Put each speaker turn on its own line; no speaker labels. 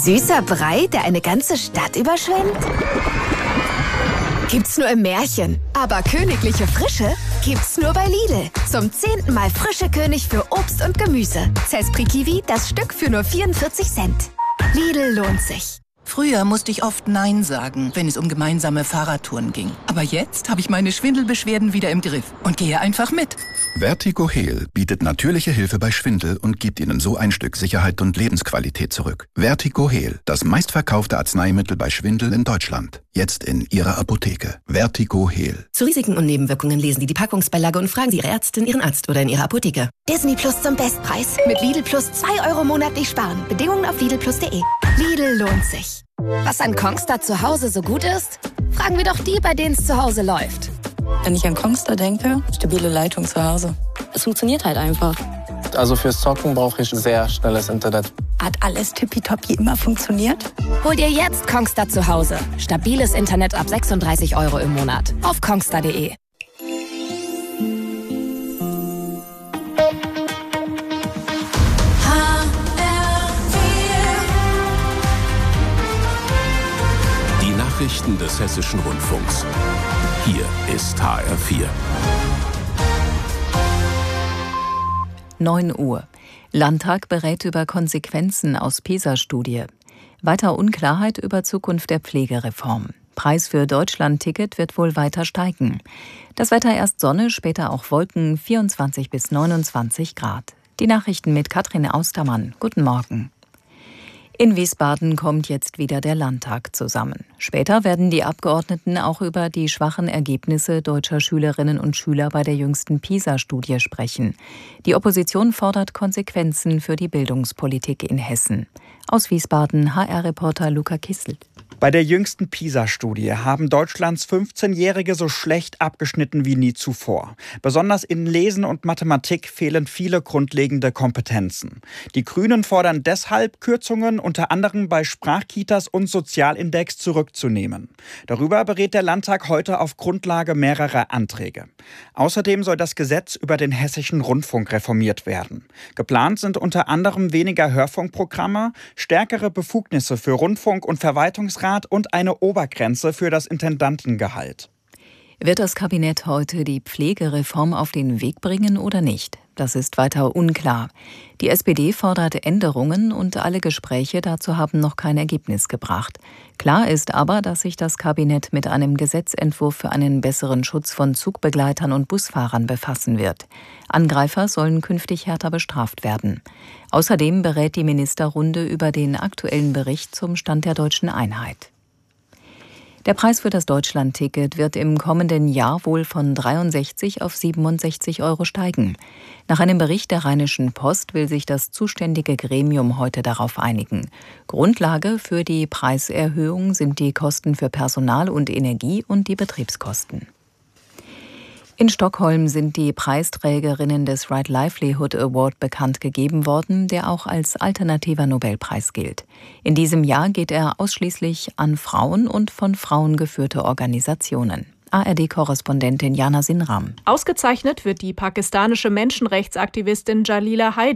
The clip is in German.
Süßer Brei, der eine ganze Stadt überschwemmt? Gibt's nur im Märchen. Aber königliche Frische gibt's nur bei Lidl. Zum 10. Mal frische König für Obst und Gemüse. Zespri Kiwi, das Stück für nur 44 Cent. Lidl lohnt sich.
Früher musste ich oft Nein sagen, wenn es um gemeinsame Fahrradtouren ging. Aber jetzt habe ich meine Schwindelbeschwerden wieder im Griff und gehe einfach mit.
Vertigo Heal bietet natürliche Hilfe bei Schwindel und gibt Ihnen so ein Stück Sicherheit und Lebensqualität zurück. Vertigo Heal, das meistverkaufte Arzneimittel bei Schwindel in Deutschland. Jetzt in Ihrer Apotheke. Vertigo Heal.
Zu Risiken und Nebenwirkungen lesen Sie die Packungsbeilage und fragen Sie Ihre Ärztin, Ihren Arzt oder in Ihrer Apotheke.
Disney Plus zum Bestpreis. Mit Lidl Plus 2 € monatlich sparen. Bedingungen auf lidlplus.de. Lidl lohnt sich. Was an Kongstar zu Hause so gut ist? Fragen wir doch die, bei denen es zu Hause läuft.
Wenn ich an Kongstar denke, stabile Leitung zu Hause. Es funktioniert halt einfach.
Also fürs Zocken brauche ich sehr schnelles Internet.
Hat alles tippitoppi immer funktioniert?
Hol dir jetzt Kongstar zu Hause. Stabiles Internet ab 36 € im Monat. Auf kongstar.de.
Die Nachrichten des Hessischen Rundfunks. Hier ist HR4.
9 Uhr. Landtag berät über Konsequenzen aus PISA-Studie. Weiter Unklarheit über Zukunft der Pflegereform. Preis für Deutschland-Ticket wird wohl weiter steigen. Das Wetter erst Sonne, später auch Wolken, 24 bis 29 Grad. Die Nachrichten mit Katrin Austermann. Guten Morgen. In Wiesbaden kommt jetzt wieder der Landtag zusammen. Später werden die Abgeordneten auch über die schwachen Ergebnisse deutscher Schülerinnen und Schüler bei der jüngsten PISA-Studie sprechen. Die Opposition fordert Konsequenzen für die Bildungspolitik in Hessen. Aus Wiesbaden HR-Reporter Luca Kissel.
Bei der jüngsten PISA-Studie haben Deutschlands 15-Jährige so schlecht abgeschnitten wie nie zuvor. Besonders in Lesen und Mathematik fehlen viele grundlegende Kompetenzen. Die Grünen fordern deshalb, Kürzungen unter anderem bei Sprachkitas und Sozialindex zurückzunehmen. Darüber berät der Landtag heute auf Grundlage mehrerer Anträge. Außerdem soll das Gesetz über den Hessischen Rundfunk reformiert werden. Geplant sind unter anderem weniger Hörfunkprogramme, stärkere Befugnisse für Rundfunk- und Verwaltungsrat und eine Obergrenze für das Intendantengehalt.
Wird das Kabinett heute die Pflegereform auf den Weg bringen oder nicht? Das ist weiter unklar. Die SPD fordert Änderungen und alle Gespräche dazu haben noch kein Ergebnis gebracht. Klar ist aber, dass sich das Kabinett mit einem Gesetzentwurf für einen besseren Schutz von Zugbegleitern und Busfahrern befassen wird. Angreifer sollen künftig härter bestraft werden. Außerdem berät die Ministerrunde über den aktuellen Bericht zum Stand der deutschen Einheit. Der Preis für das Deutschland-Ticket wird im kommenden Jahr wohl von 63 auf 67 € steigen. Nach einem Bericht der Rheinischen Post will sich das zuständige Gremium heute darauf einigen. Grundlage für die Preiserhöhung sind die Kosten für Personal und Energie und die Betriebskosten. In Stockholm sind die Preisträgerinnen des Right Livelihood Award bekannt gegeben worden, der auch als alternativer Nobelpreis gilt. In diesem Jahr geht er ausschließlich an Frauen und von Frauen geführte Organisationen. ARD-Korrespondentin Jana Sinram.
Ausgezeichnet wird die pakistanische Menschenrechtsaktivistin Jalila Haidar.